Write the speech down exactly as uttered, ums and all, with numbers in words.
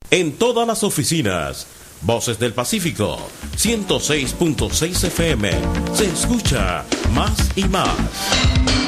en todas las oficinas. Voces del Pacífico, ciento seis punto seis F M. Se escucha más y más.